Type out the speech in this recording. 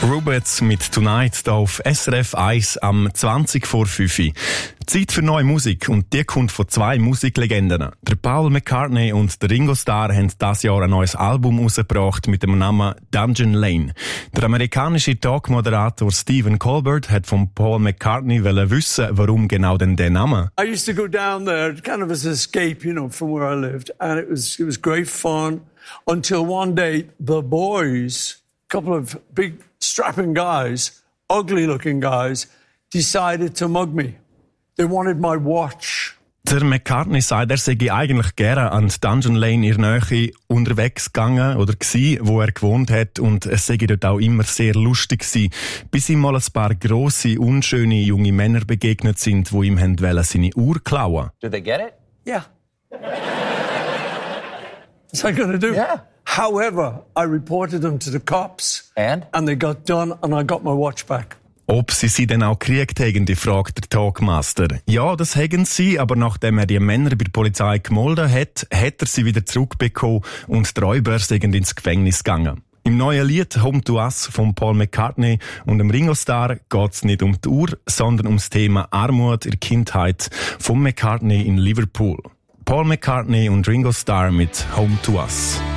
Rubets mit Tonight hier auf SRF 1 am 20 vor 5 Uhr. Zeit für neue Musik und die kommt von zwei Musiklegenden. Der Paul McCartney und der Ringo Starr haben dieses Jahr ein neues Album rausgebracht mit dem Namen Dungeon Lane. Der amerikanische Talkmoderator Stephen Colbert hat von Paul McCartney wissen, warum genau denn der Name. I used to go down there kind of as an escape, from where I lived, and it was great fun until one day the boys, a couple of big strapping guys, ugly-looking guys, decided to mug me. They wanted my watch. Der McCartney sagt, er sei eigentlich gerne an die Dungeon Lane in der Nähe unterwegs gegangen oder gsi, wo er gewohnt hat, und es sei dort auch immer sehr lustig gsi, bis ihm mal ein paar grosse, unschöne junge Männer begegnet sind, die ihm seine Uhr klauen. Did they get it? Yeah. What's I going to do? Yeah. However, I reported them to the cops. And they got done and I got my watch back. Ob sie denn auch gekriegt haben, fragt der Talkmaster. Ja, das haben sie, aber nachdem er die Männer bei der Polizei gemolden hat, hat er sie wieder zurückbekommen und die Räuber sind ins Gefängnis gegangen. Im neuen Lied «Home to Us» von Paul McCartney und dem Ringo Starr geht es nicht um die Uhr, sondern ums Thema Armut in der Kindheit von McCartney in Liverpool. Paul McCartney und Ringo Starr mit «Home to Us».